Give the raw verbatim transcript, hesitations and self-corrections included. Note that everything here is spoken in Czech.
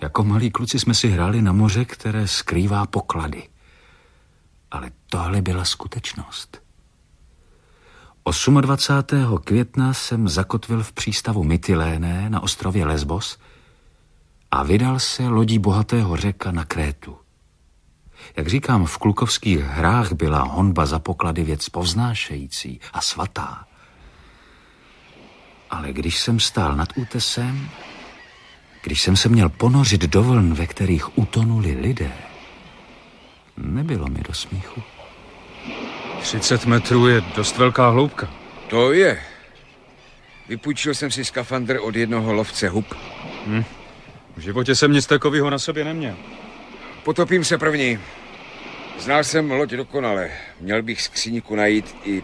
Jako malí kluci jsme si hráli na moře, které skrývá poklady. Ale tohle byla skutečnost. dvacátého osmého května jsem zakotvil v přístavu Mytiléné na ostrově Lesbos a vydal se lodí bohatého Řeka na Krétu. Jak říkám, v klukovských hrách byla honba za poklady věc povznášející a svatá. Ale když jsem stál nad útesem, když jsem se měl ponořit do vln, ve kterých utonuli lidé, nebylo mi do smíchu. třicet metrů je dost velká hloubka. To je. Vypůjčil jsem si skafandr od jednoho lovce hub. Hm. V životě jsem nic takového na sobě neměl. Potopím se první. Znal jsem loď dokonale. Měl bych skříňku najít i